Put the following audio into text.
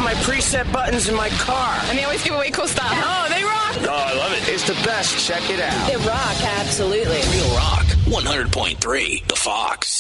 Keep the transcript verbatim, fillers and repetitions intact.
my preset buttons in my car. And they always give away cool stuff. Oh, they rock. Oh, I love it. It's the best. Check it out. They rock, absolutely. Real Rock, one hundred point three, The Fox.